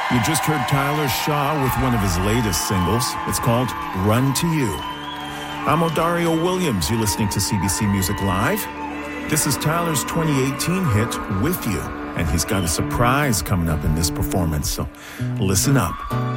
You just heard Tyler Shaw with one of his latest singles. It's called Run to You. I'm Odario Williams. You're listening to CBC Music Live. This is Tyler's 2018 hit, With You, and he's got a surprise coming up in this performance, so listen up.